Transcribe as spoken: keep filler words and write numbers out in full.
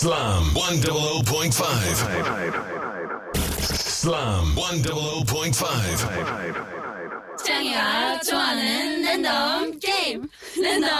Slam one double oh point five. Slam one double oh point five. 짱이가 좋아하는 랜덤 게임 랜덤